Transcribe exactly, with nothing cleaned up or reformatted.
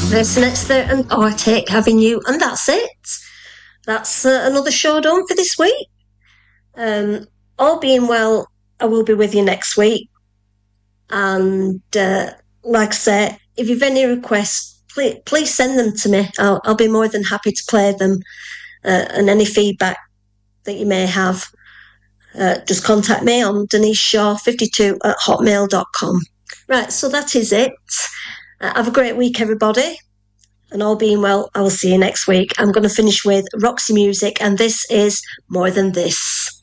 There's the next there and oh, I take having you, and that's it. That's uh, another show done for this week. Um, all being well, I will be with you next week. And uh, like I say, if you've any requests, please, please send them to me. I'll, I'll be more than happy to play them. Uh, and any feedback that you may have, uh, just contact me on Denise Shaw fifty-two at hotmail dot com. Right, so that is it. Uh, have a great week, everybody. And all being well, I will see you next week. I'm going to finish with Roxy Music, and this is More Than This.